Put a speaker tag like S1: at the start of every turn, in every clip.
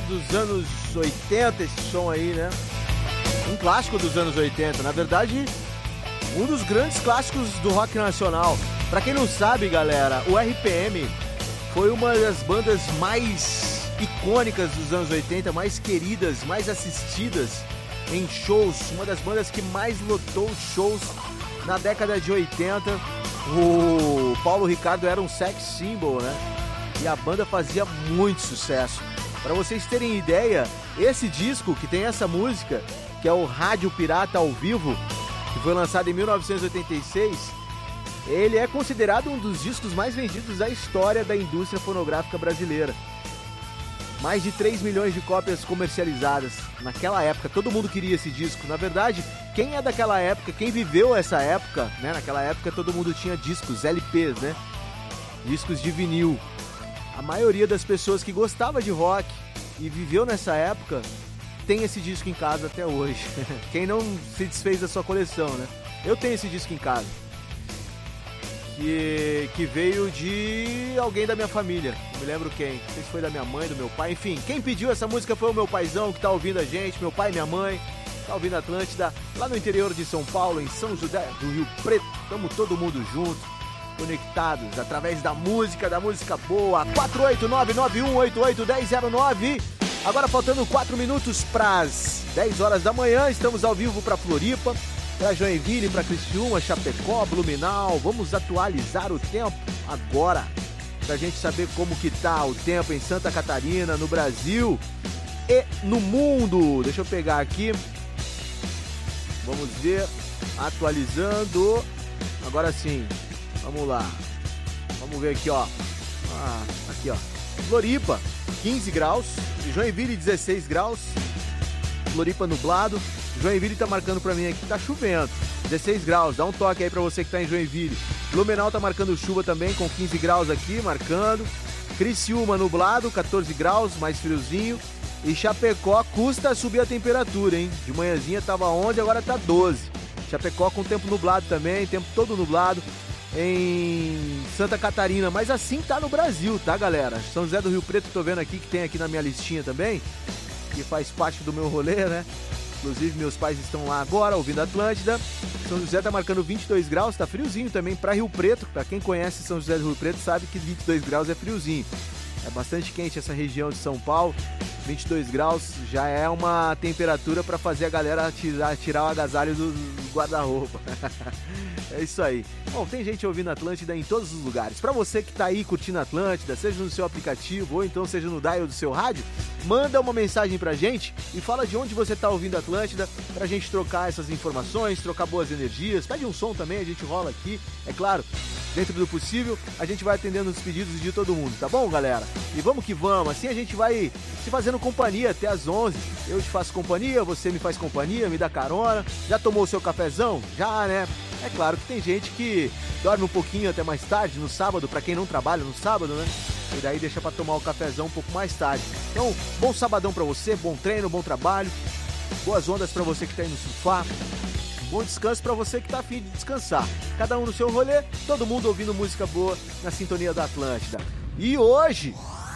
S1: dos anos 80 esse som aí, né? Um clássico dos anos 80, na verdade, um dos grandes clássicos do rock nacional. Pra quem não sabe, galera, o RPM foi uma das bandas mais icônicas dos anos 80, mais queridas, mais assistidas em shows, uma das bandas que mais lotou shows na década de 80. O Paulo Ricardo era um sex symbol, né? E a banda fazia muito sucesso. Para vocês terem ideia, esse disco que tem essa música, que é o Rádio Pirata ao Vivo, que foi lançado em 1986, ele é considerado um dos discos mais vendidos da história da indústria fonográfica brasileira. Mais de 3 milhões de cópias comercializadas. Naquela época, todo mundo queria esse disco. Na verdade, quem é daquela época, quem viveu essa época, né? Naquela época todo mundo tinha discos, LPs, né? Discos de vinil. A maioria das pessoas que gostava de rock e viveu nessa época tem esse disco em casa até hoje. Quem não se desfez da sua coleção, né? Eu tenho esse disco em casa. Que veio de alguém da minha família, não me lembro quem, não sei se foi da minha mãe, do meu pai, enfim, quem pediu essa música foi o meu paizão que tá ouvindo a gente, meu pai e minha mãe, tá ouvindo Atlântida, lá no interior de São Paulo, em São José do Rio Preto, estamos todo mundo junto, conectados, através da música boa, 489-9188-1009, agora faltando 4 minutos para as 10 horas da manhã, estamos ao vivo para Floripa, para Joinville, para Criciúma, Chapecó, Blumenau. Vamos atualizar o tempo agora, para a gente saber como que tá o tempo em Santa Catarina, no Brasil e no mundo. Deixa eu pegar aqui. Vamos ver, atualizando. Agora sim, vamos lá. Vamos ver aqui, ó. Aqui, ó. Floripa, 15 graus. Joinville, 16 graus. Floripa nublado. Joinville tá marcando pra mim aqui que tá chovendo, 16 graus, dá um toque aí pra você que tá em Joinville. Blumenau tá marcando chuva também, com 15 graus aqui, marcando. Criciúma nublado, 14 graus, mais friozinho. E Chapecó custa subir a temperatura, hein? De manhãzinha tava 11, agora tá 12. Chapecó com tempo nublado também, tempo todo nublado em Santa Catarina. Mas assim tá no Brasil, tá, galera? São José do Rio Preto, tô vendo aqui, que tem aqui na minha listinha também, que faz parte do meu rolê, né? Inclusive, meus pais estão lá agora, ouvindo a Atlântida. São José tá marcando 22 graus, tá friozinho também para Rio Preto. Para quem conhece São José do Rio Preto sabe que 22 graus é friozinho. É bastante quente essa região de São Paulo. 22 graus já é uma temperatura para fazer a galera tirar o agasalho do guarda-roupa. É isso aí. Bom, tem gente ouvindo Atlântida em todos os lugares. Para você que tá aí curtindo Atlântida, seja no seu aplicativo ou então seja no dial do seu rádio, manda uma mensagem pra gente e fala de onde você tá ouvindo Atlântida, pra gente trocar essas informações, trocar boas energias. Pede um som também, a gente rola aqui, é claro. Dentro do possível, a gente vai atendendo os pedidos de todo mundo, tá bom, galera? E vamos que vamos, assim a gente vai se fazendo companhia até as 11. Eu te faço companhia, você me faz companhia, me dá carona. Já tomou o seu cafezão? Já, né? É claro que tem gente que dorme um pouquinho até mais tarde, no sábado, pra quem não trabalha no sábado, né? E daí deixa pra tomar o cafezão um pouco mais tarde. Então, bom sabadão pra você, bom treino, bom trabalho. Boas ondas pra você que tá aí no sofá. Bom descanso pra você que tá afim de descansar. Cada um no seu rolê, todo mundo ouvindo música boa na sintonia da Atlântida. E hoje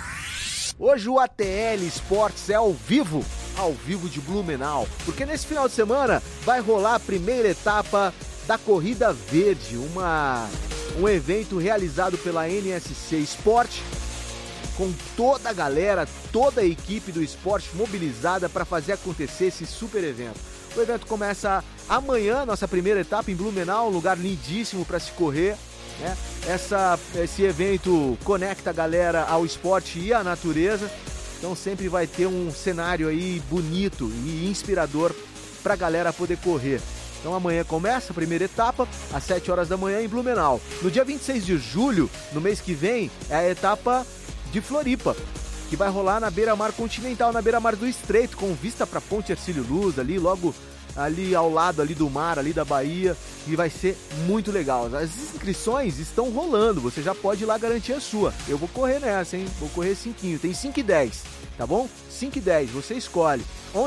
S1: o ATL Esportes é ao vivo de Blumenau. Porque nesse final de semana vai rolar a primeira etapa da Corrida Verde, um evento realizado pela NSC Esporte, com toda a galera, toda a equipe do esporte mobilizada para fazer acontecer esse super evento. O evento começa amanhã, nossa primeira etapa em Blumenau, um lugar lindíssimo para se correr, né? Esse evento conecta a galera ao esporte e à natureza, então sempre vai ter um cenário aí bonito e inspirador para a galera poder correr. Então amanhã começa a primeira etapa, às 7 horas da manhã em Blumenau. No dia 26 de julho, no mês que vem, é a etapa de Floripa, que vai rolar na beira-mar continental, na beira-mar do Estreito, com vista para Ponte Hercílio Luz, ali logo ali ao lado ali do mar, ali da Bahia, e vai ser muito legal. As inscrições estão rolando, você já pode ir lá garantir a sua. Eu vou correr nessa, hein? Vou correr 5, tem 5 e 10, tá bom? 5 e 10, você escolhe.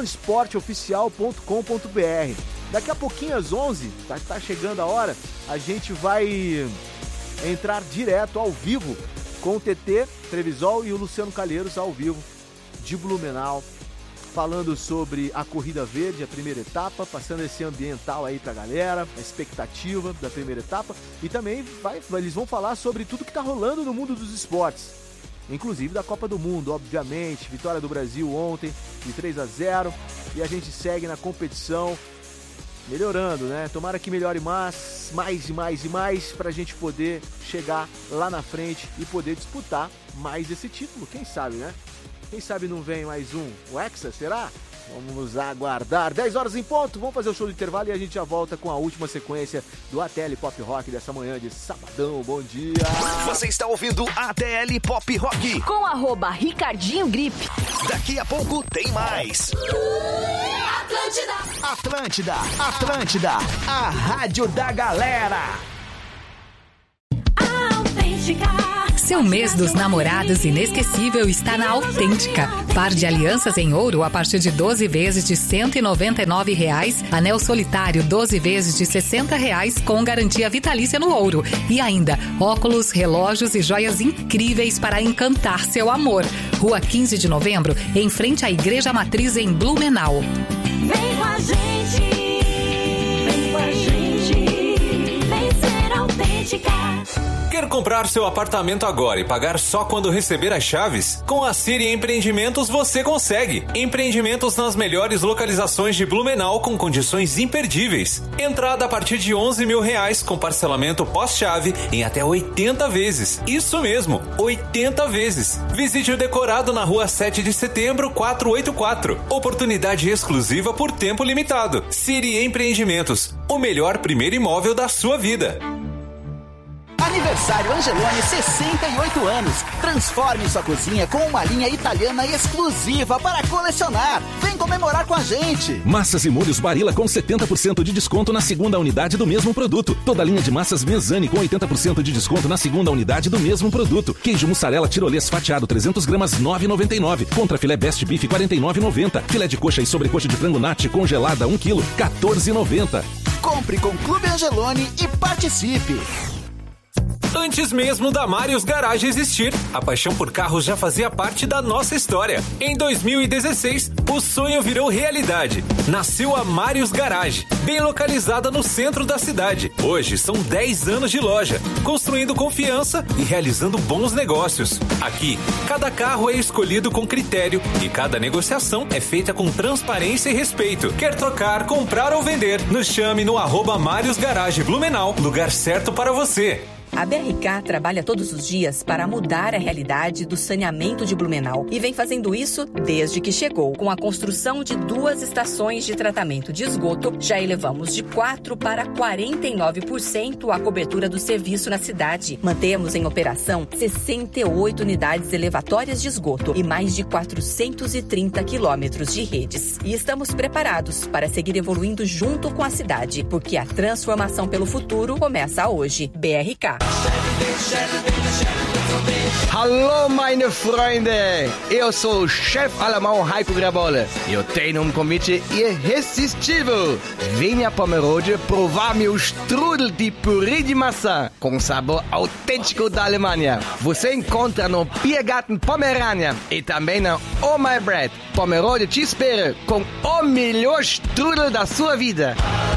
S1: onsportoficial.com.br. Daqui a pouquinho às 11, tá chegando a hora, a gente vai entrar direto ao vivo com o TT Trevisol e o Luciano Calheiros ao vivo, de Blumenau, falando sobre a Corrida Verde, a primeira etapa, passando esse ambiental aí pra galera, a expectativa da primeira etapa, e também eles vão falar sobre tudo que tá rolando no mundo dos esportes, inclusive da Copa do Mundo, obviamente, vitória do Brasil ontem de 3-0, e a gente segue na competição, melhorando, né? Tomara que melhore mais e mais pra gente poder chegar lá na frente e poder disputar mais esse título, quem sabe, né? Quem sabe não vem mais o Hexa, será? Vamos aguardar. 10 horas em ponto, vamos fazer o show do intervalo e a gente já volta com a última sequência do ATL Pop Rock dessa manhã de sabadão. Bom dia!
S2: Você está ouvindo ATL Pop Rock
S3: com @Ricardinho Gripe.
S2: Daqui a pouco tem mais. Atlântida, a rádio da galera.
S4: Seu mês dos namorados inesquecível está na Autêntica. Par de alianças em ouro a partir de 12 vezes de R$ 199, anel solitário 12 vezes de R$ 60 com garantia vitalícia no ouro. E ainda, óculos, relógios e joias incríveis para encantar seu amor. Rua 15 de Novembro, em frente à Igreja Matriz em Blumenau.
S5: Vem com a gente, vem ser autêntica.
S6: Quer comprar seu apartamento agora e pagar só quando receber as chaves? Com a Siri Empreendimentos você consegue. Empreendimentos nas melhores localizações de Blumenau com condições imperdíveis. Entrada a partir de R$ 11.000 com parcelamento pós-chave em até 80 vezes. Isso mesmo, 80 vezes. Visite o decorado na Rua 7 de Setembro, 484. Oportunidade exclusiva por tempo limitado. Siri Empreendimentos, o melhor primeiro imóvel da sua vida.
S2: Aniversário Angeloni, 68 anos. Transforme sua cozinha com uma linha italiana exclusiva para colecionar. Vem comemorar com a gente.
S7: Massas e molhos Barilla com 70% de desconto na segunda unidade do mesmo produto. Toda a linha de massas Mesani com 80% de desconto na segunda unidade do mesmo produto. Queijo mussarela tirolês fatiado 300 gramas 9,99. Contra filé best beef 49,90. Filé de coxa e sobrecoxa de frango nati congelada 1 kg 14,90.
S2: Compre com Clube Angeloni e participe.
S6: Antes mesmo da Mários Garage existir, a paixão por carros já fazia parte da nossa história. Em 2016, o sonho virou realidade. Nasceu a Mários Garage, bem localizada no centro da cidade. Hoje são 10 anos de loja, construindo confiança e realizando bons negócios. Aqui, cada carro é escolhido com critério e cada negociação é feita com transparência e respeito. Quer trocar, comprar ou vender? Nos chame no @Mários Garage Blumenau, lugar certo para você.
S4: A BRK trabalha todos os dias para mudar a realidade do saneamento de Blumenau e vem fazendo isso desde que chegou. Com a construção de 2 estações de tratamento de esgoto, já elevamos de 4% para 49% a cobertura do serviço na cidade. Mantemos em operação 68 unidades elevatórias de esgoto e mais de 430 quilômetros de redes. E estamos preparados para seguir evoluindo junto com a cidade, porque a transformação pelo futuro começa hoje. BRK.
S8: Hallo meine Freunde, eu sou o chefe alemão Heiko Grabolle. Eu tenho convite irresistível. Venha para Pomerode provar meu strudel de purê de maçã com sabor autêntico da Alemanha. Você encontra no Biergarten Pomerania e também na Oh My Bread. Pomerode te espera com o melhor strudel da sua vida.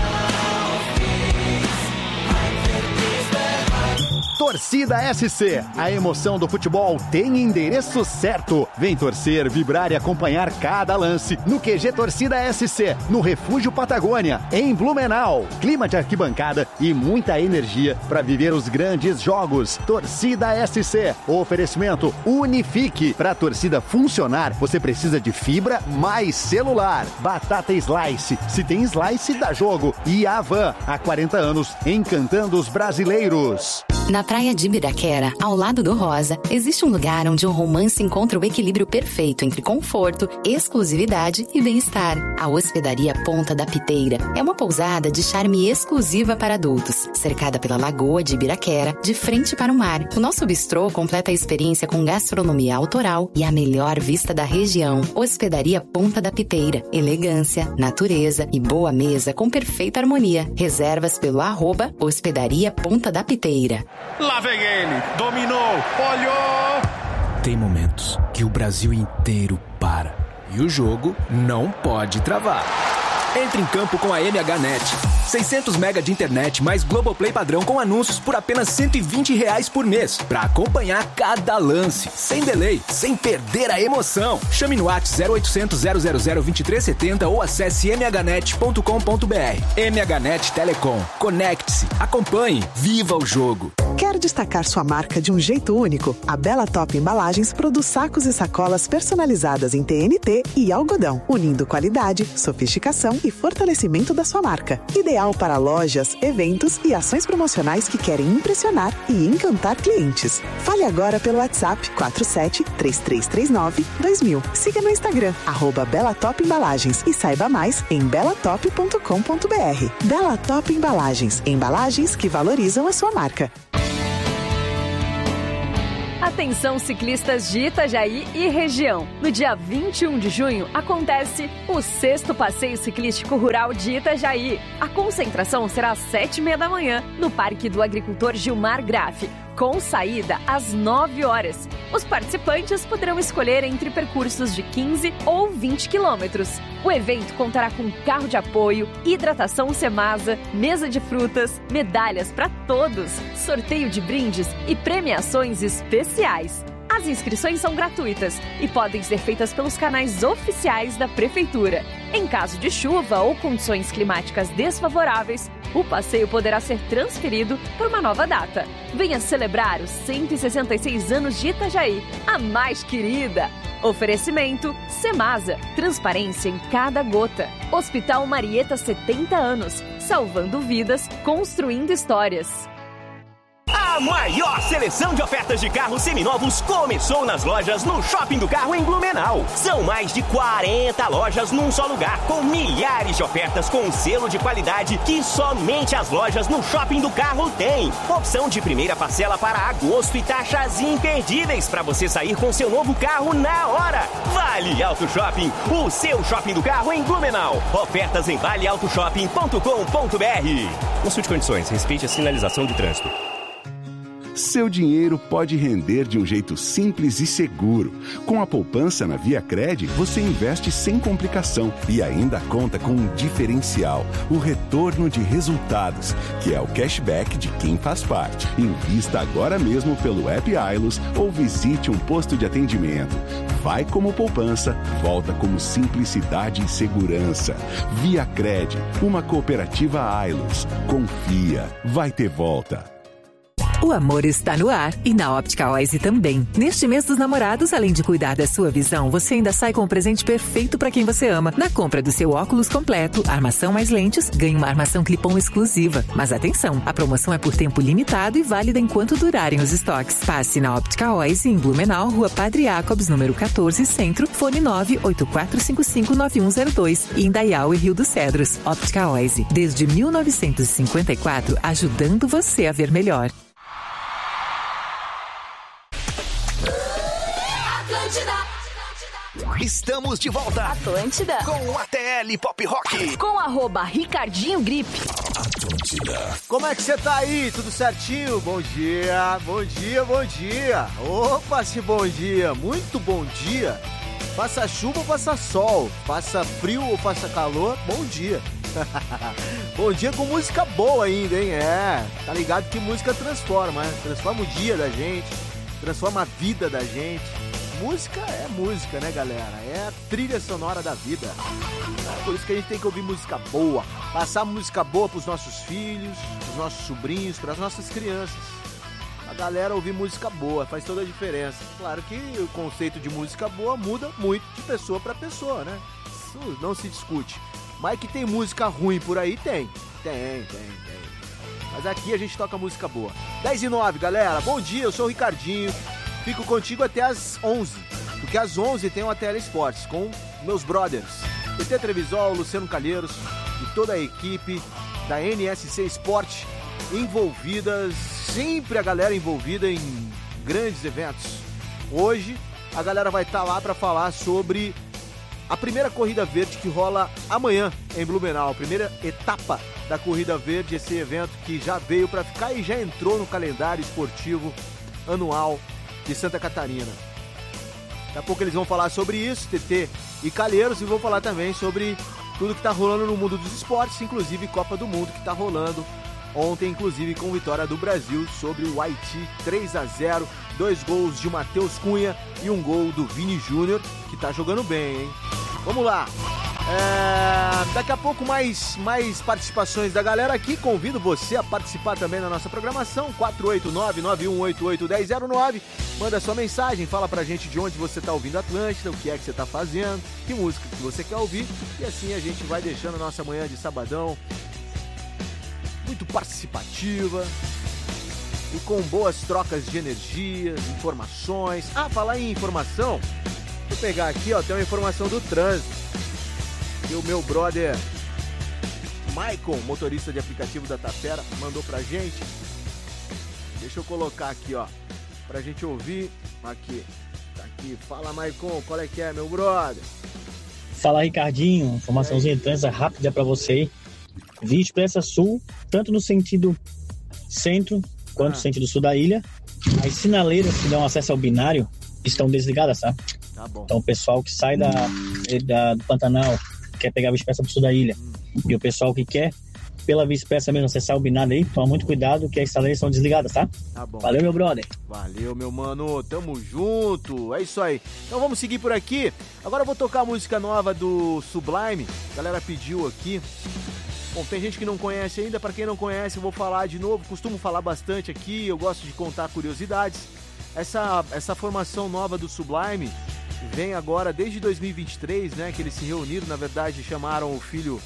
S9: Torcida SC, a emoção do futebol tem endereço certo. Vem torcer, vibrar e acompanhar cada lance no QG Torcida SC, no Refúgio Patagônia, em Blumenau. Clima de arquibancada e muita energia para viver os grandes jogos. Torcida SC, oferecimento Unifique. Para a torcida funcionar, você precisa de fibra mais celular. Batata Slice, se tem Slice dá jogo. E Avan, há 40 anos, encantando os brasileiros.
S3: Na praia de Ibiraquera, ao lado do Rosa, existe um lugar onde um romance encontra o equilíbrio perfeito entre conforto, exclusividade e bem-estar. A Hospedaria Ponta da Piteira é uma pousada de charme exclusiva para adultos, cercada pela Lagoa de Ibiraquera, de frente para o mar. O nosso bistrô completa a experiência com gastronomia autoral e a melhor vista da região. Hospedaria Ponta da Piteira. Elegância, natureza e boa mesa com perfeita harmonia. Reservas pelo @Hospedaria Ponta da Piteira.
S10: Lá vem ele, dominou, olhou, Tem momentos que o Brasil inteiro para e o jogo não pode travar. Entre em campo com a MHNet. 600 mega de internet mais Globoplay padrão com anúncios por apenas R$ 120 por mês. Pra acompanhar cada lance, sem delay, sem perder a emoção. Chame no WhatsApp 0800 000 2370 ou acesse mhnet.com.br. MHNet Telecom. Conecte-se, acompanhe, viva o jogo.
S11: Quer destacar sua marca de um jeito único? A Bela Top Embalagens produz sacos e sacolas personalizadas em TNT e algodão, unindo qualidade, sofisticação e fortalecimento da sua marca. Ideal para lojas, eventos e ações promocionais que querem impressionar e encantar clientes. Fale agora pelo WhatsApp 4733392000. Siga no Instagram, @BelaTop Embalagens e saiba mais em belatop.com.br. Bela Top Embalagens. Embalagens que valorizam a sua marca.
S12: Atenção ciclistas de Itajaí e região. No dia 21 de junho acontece o 6º Passeio Ciclístico Rural de Itajaí. A concentração será às 7h30 da manhã no Parque do Agricultor Gilmar Graff, com saída às 9 horas. Os participantes poderão escolher entre percursos de 15 ou 20 quilômetros. O evento contará com carro de apoio, hidratação Semasa, mesa de frutas, medalhas para todos, sorteio de brindes e premiações especiais. As inscrições são gratuitas e podem ser feitas pelos canais oficiais da Prefeitura. Em caso de chuva ou condições climáticas desfavoráveis, o passeio poderá ser transferido para uma nova data. Venha celebrar os 166 anos de Itajaí, a mais querida. Oferecimento Semasa, transparência em cada gota. Hospital Marieta, 70 anos, salvando vidas, construindo histórias.
S13: A maior seleção de ofertas de carros seminovos começou nas lojas no Shopping do Carro em Blumenau. São mais de 40 lojas num só lugar, com milhares de ofertas com selo de qualidade que somente as lojas no Shopping do Carro têm. Opção de primeira parcela para agosto e taxas imperdíveis para você sair com seu novo carro na hora. Vale Auto Shopping, o seu shopping do carro em Blumenau. Ofertas em valeautoshopping.com.br. Consulte condições, respeite a sinalização de trânsito.
S14: Seu dinheiro pode render de um jeito simples e seguro. Com a poupança na ViaCred, você investe sem complicação e ainda conta com um diferencial, o retorno de resultados, que é o cashback de quem faz parte. Invista agora mesmo pelo app Ailos ou visite um posto de atendimento. Vai como poupança, volta como simplicidade e segurança. ViaCred, uma cooperativa Ailos. Confia, vai ter volta.
S15: O amor está no ar e na Óptica Oise também. Neste mês dos namorados, além de cuidar da sua visão, você ainda sai com o presente perfeito para quem você ama. Na compra do seu óculos completo, armação mais lentes, ganhe uma armação clip-on exclusiva. Mas atenção, a promoção é por tempo limitado e válida enquanto durarem os estoques. Passe na Óptica Oise em Blumenau, Rua Padre Jacobs, número 14, Centro, fone 984559102 e Indaial e Rio dos Cedros. Óptica Oise, desde 1954, ajudando você a ver melhor.
S2: Estamos de volta.
S12: Atlântida.
S2: Com o ATL Pop Rock.
S12: Com @Ricardinho Grip.
S1: Atlântida. Como é que você tá aí? Tudo certinho? Bom dia, bom dia, bom dia. Opa, se bom dia, muito bom dia. Faça chuva ou faça sol, faça frio ou faça calor, bom dia. Bom dia com música boa ainda, hein? É, tá ligado que música transforma, né? Transforma o dia da gente, transforma a vida da gente. Música é música, né, galera? É a trilha sonora da vida. É por isso que a gente tem que ouvir música boa. Passar música boa pros nossos filhos, pros nossos sobrinhos, pras nossas crianças. A galera ouvir música boa faz toda a diferença. Claro que o conceito de música boa muda muito de pessoa pra pessoa, né? Isso não se discute. Mas que tem música ruim por aí, tem. Tem. Mas aqui a gente toca música boa. 10h09, galera. Bom dia, eu sou o Ricardinho. Fico contigo até às 11, porque às 11 tem o ATL Esportes com meus brothers, PT Trevisol, Luciano Calheiros e toda a equipe da NSC Esporte envolvidas, sempre a galera envolvida em grandes eventos. Hoje a galera vai estar lá para falar sobre a primeira Corrida Verde que rola amanhã em Blumenau, a primeira etapa da Corrida Verde, esse evento que já veio para ficar e já entrou no calendário esportivo anual de Santa Catarina. Daqui a pouco eles vão falar sobre isso, TT e Calheiros, e vão falar também sobre tudo que tá rolando no mundo dos esportes, inclusive Copa do Mundo que tá rolando ontem, inclusive com vitória do Brasil sobre o Haiti, 3-0, 2 gols de Matheus Cunha e um gol do Vini Júnior, que tá jogando bem, hein? Vamos lá! Daqui a pouco mais participações da galera aqui. Convido você a participar também na nossa programação, 489-9188-1009. Manda sua mensagem, fala pra gente de onde você tá ouvindo Atlântida, o que é que você tá fazendo, que música que você quer ouvir. E assim a gente vai deixando a nossa manhã de sabadão muito participativa e com boas trocas de energia, informações. Falar em informação, vou pegar aqui, ó, tem uma informação do trânsito. E o meu brother Maicon, motorista de aplicativo da Tapera, mandou pra gente. Deixa eu colocar aqui, ó, pra gente ouvir. Aqui, tá aqui. Fala, Maicon, qual é que é, meu brother?
S16: Fala, Ricardinho. Informaçãozinha de trânsito rápida pra você aí. Via Expressa Sul, tanto no sentido centro quanto no sentido sul da ilha. As sinaleiras que dão acesso ao binário estão desligadas, tá?
S1: Tá bom.
S16: Então o pessoal que sai do Pantanal quer pegar a Via Expressa pro sul da ilha, e o pessoal que quer pela Via Expressa mesmo acessar o binário aí, toma muito cuidado que as sinaleiras são desligadas, tá?
S1: Tá bom.
S16: Valeu, meu brother.
S1: Valeu, meu mano. Tamo junto. É isso aí. Então vamos seguir por aqui. Agora eu vou tocar a música nova do Sublime. A galera pediu aqui. Bom, tem gente que não conhece ainda. Pra quem não conhece, eu vou falar de novo. Costumo falar bastante aqui. Eu gosto de contar curiosidades. Essa formação nova do Sublime vem agora desde 2023, né? Que eles se reuniram, na verdade, chamaram o filho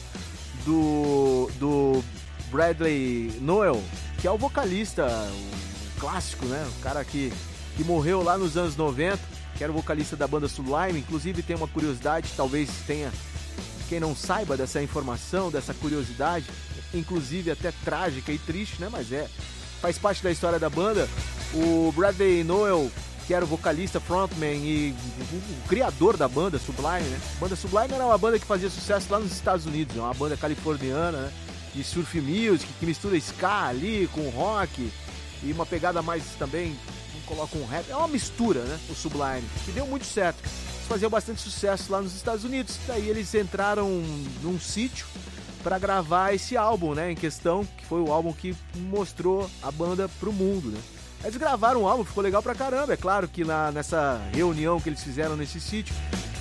S1: do Bradley Nowell, que é o vocalista, o clássico, né? O cara que morreu lá nos anos 90, que era o vocalista da banda Sublime. Inclusive tem uma curiosidade, talvez tenha quem não saiba dessa informação, dessa curiosidade, inclusive até trágica e triste, né? Mas faz parte da história da banda. O Bradley Nowell, que era o vocalista, frontman e o criador da banda Sublime, né? A banda Sublime era uma banda que fazia sucesso lá nos Estados Unidos, uma banda californiana, né? De surf music, que mistura ska ali com rock e uma pegada mais também, coloca um rap, é uma mistura, né? O Sublime, que deu muito certo. Eles faziam bastante sucesso lá nos Estados Unidos, daí eles entraram num sítio para gravar esse álbum, né? Em questão, que foi o álbum que mostrou a banda pro mundo, né? Eles gravaram um álbum, ficou legal pra caramba. É claro que nessa reunião que eles fizeram nesse sítio,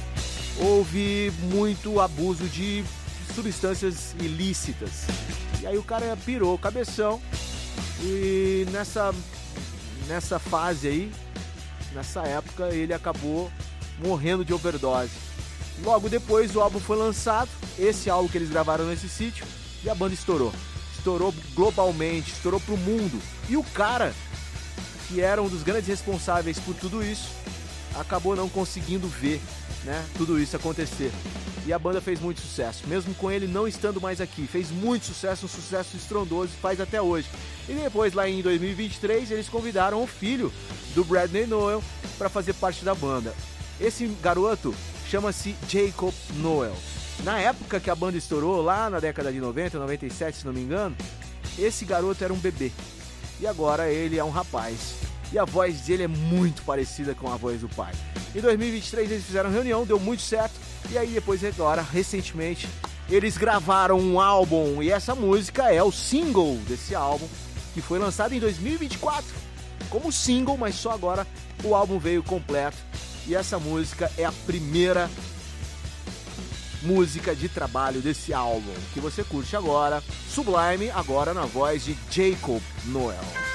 S1: houve muito abuso de substâncias ilícitas. E aí o cara pirou o cabeção e nessa fase aí, nessa época, ele acabou morrendo de overdose. Logo depois o álbum foi lançado, esse álbum que eles gravaram nesse sítio, e a banda estourou. Estourou globalmente, estourou pro mundo. E o cara, que era um dos grandes responsáveis por tudo isso, acabou não conseguindo ver, né, tudo isso acontecer. E a banda fez muito sucesso, mesmo com ele não estando mais aqui. Fez muito sucesso, um sucesso estrondoso, faz até hoje. E depois, lá em 2023, eles convidaram o filho do Bradley Nowell para fazer parte da banda. Esse garoto chama-se Jacob Nowell. Na época que a banda estourou, lá na década de 90, 97, se não me engano, esse garoto era um bebê. E agora ele é um rapaz. E a voz dele é muito parecida com a voz do pai. Em 2023 eles fizeram reunião, deu muito certo. E aí depois, agora, recentemente, eles gravaram um álbum. E essa música é o single desse álbum, que foi lançado em 2024 como single, mas só agora o álbum veio completo. E essa música é a primeira música de trabalho desse álbum, que você curte agora. Sublime, agora na voz de Jacob Nowell.